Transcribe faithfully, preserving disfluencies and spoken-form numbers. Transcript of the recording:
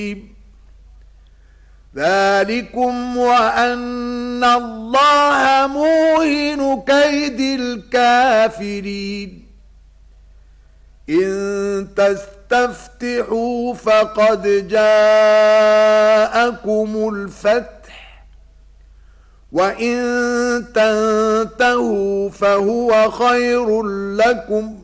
ذلكم وأن الله موهن كيد الكافرين إن تستفتحوا فقد جاءكم الفتح وإن تنتهوا فهو خير لكم